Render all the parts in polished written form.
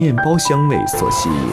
面包香味所吸引。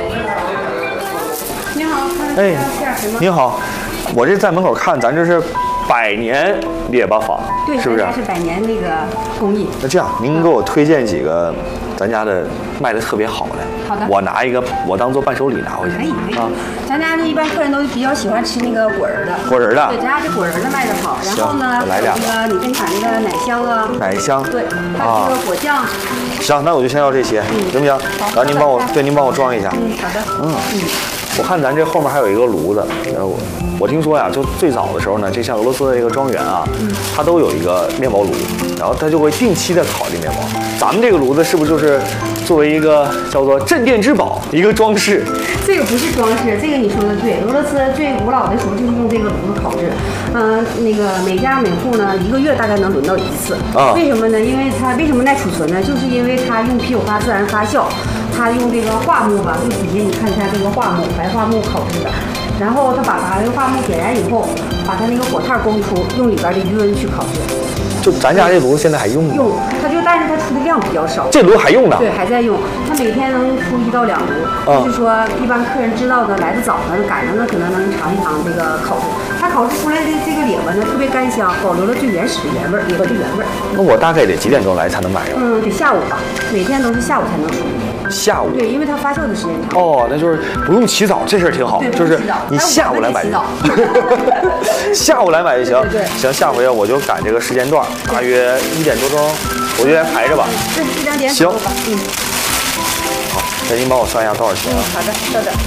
你好， 哎，你好，我这在门口看，咱这是100年列巴坊， 对， 是不是？ 是100年那个工艺。 那这样，您给我推荐几个咱家的卖的特别好的。 好的。 我拿一个，我当做伴手礼拿回去。 可以。 啊。 咱家一般客人都比较喜欢吃那个果仁的。 果仁的。 对，咱家这果仁的卖的好。然后呢， 来两个。 那个你跟产那个奶香啊。 奶香。 对，还有这个果酱。 行，那我就先要这些，行不行？然后您帮我装一下。 好的。 我看咱这后面还有一个炉子，我听说呀，就最早的时候呢，这像俄罗斯的这个庄园啊，它都有一个面包炉，然后它就会定期的烤这面包。咱们这个炉子是不是就是作为一个叫做镇店之宝，一个装饰？ 这个不是装饰，这个你说的对。俄罗斯最古老的时候就是用这个炉子烤制，那个每家每户呢1个月大概能轮到1次。啊。为什么呢？因为它为什么耐储存呢？就是因为它用啤酒花自然发酵。它用这个桦木吧，最底下你看一下这个桦木，白桦木烤制的，然后它把这个桦木点燃以后，把它那个火炭供出，用里边的余温去烤制。 就咱家这炉子现在还用吗？ 用，但是它出的量比较少。 这炉还用呢？ 对，还在用。它每天能出1到2炉，就是说一般客人知道的来的早呢，赶上呢可能能尝一尝这个烤制。它烤制出来的这个列巴呢，特别干香，保留了最原始的原味，列巴的原味。 那我大概得几点钟来才能买着？ 得下午吧，每天都是下午才能出。 下午对，因为它发酵的时间长。 哦，那就是不用起早，这事儿挺好，就是你下午来买就行。下午来买就行。 对。 行，下回我就赶这个时间段，大约1点多钟，我就来排着吧。 对，1、2点。 行。好，那您帮我算一下多少钱啊？ 好的，稍等。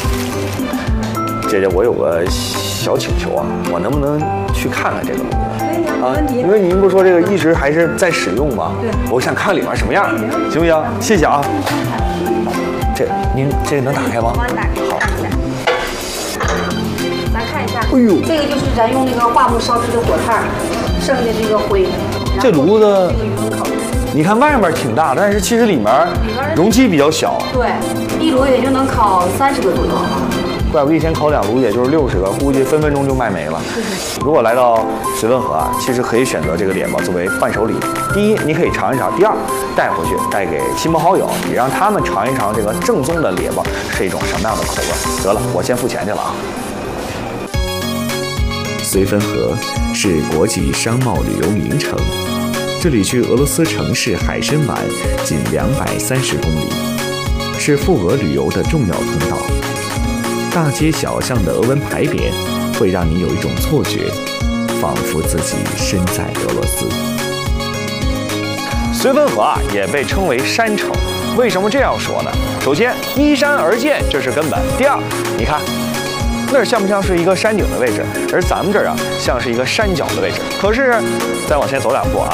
姐姐，我有个小请求啊，我能不能去看看这个炉子？ 可以啊，没问题。 因为您不是说这个一直还是在使用吗？ 对。 我想看里面什么样，行不行？谢谢啊。您这个能打开吗？ 帮你打开。 好。 咱看一下。 哎呦， 这个就是咱用那个桦木烧制的火炭剩下这个灰。 这炉子，你看外面挺大，但是其实里面容积比较小。 对，一炉也就能烤30个左右。 怪不得一天烤2炉，也就是60个，估计分分钟就卖没了。如果来到绥芬河啊，其实可以选择这个列巴作为伴手礼。第一，你可以尝一尝；第二，带回去带给亲朋好友，也让他们尝一尝这个正宗的列巴是一种什么样的口味。得了，我先付钱去了啊。 绥芬河是国际商贸旅游名城，这里距俄罗斯城市海参崴仅230公里，是赴俄旅游的重要通道。大街小巷的俄文牌匾会让你有一种错觉，仿佛自己身在俄罗斯。 绥芬河啊，也被称为山城。为什么这样说呢？首先，依山而建，这是根本。第二，你看，那儿像不像是一个山顶的位置？而咱们这儿啊，像是一个山脚的位置。可是，再往前走2步啊，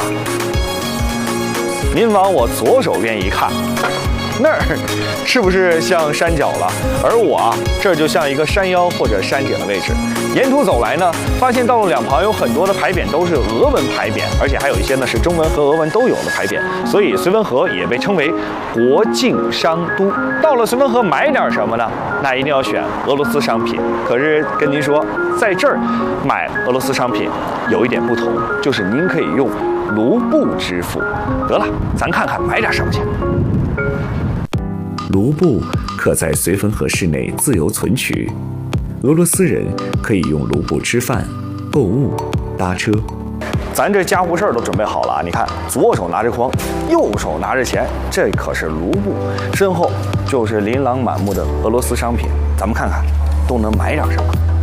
您往我左手边一看，那儿是不是像山脚了？而我啊，这就像一个山腰或者山顶的位置。沿途走来呢，发现道路两旁有很多的牌匾都是俄文牌匾，而且还有一些呢是中文和俄文都有的牌匾，所以绥芬河也被称为国境商都。到了绥芬河买点什么呢？那一定要选俄罗斯商品。可是跟您说，在这儿买俄罗斯商品有一点不同，就是您可以用卢布支付。得了，咱看看买点什么去。 卢布可在绥芬河市内自由存取，俄罗斯人可以用卢布吃饭、购物、搭车。 咱这家务事儿都准备好了啊！你看，左手拿着筐，右手拿着钱，这可是卢布，身后就是琳琅满目的俄罗斯商品。咱们看看都能买点什么。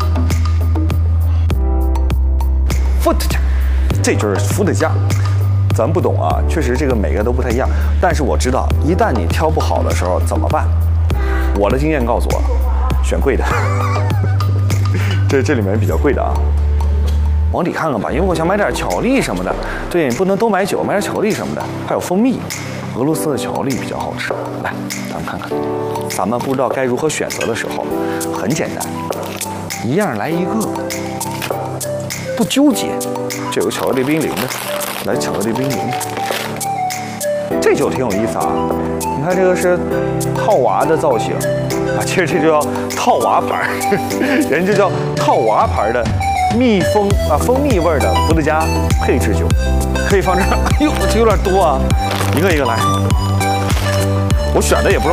伏特加，这就是伏特加。咱不懂啊，确实这个每个都不太一样。但是我知道，一旦你挑不好的时候怎么办？我的经验告诉我，选贵的。这里面比较贵的啊。往里看看吧，因为我想买点巧克力什么的。对，你不能都买酒，买点巧克力什么的，还有蜂蜜。俄罗斯的巧克力比较好吃。来，咱们看看。咱们不知道该如何选择的时候，很简单，一样来一个，不纠结。这有巧克力冰淇淋的，来巧克力冰淇淋。这就挺有意思啊！你看这个是套娃的造型啊，其实这就叫套娃牌，人这叫套娃牌的。蜜蜂蜜味的伏特加配制酒，可以放这儿。哎呦，这有点多啊，一个一个来。 我选的也不是。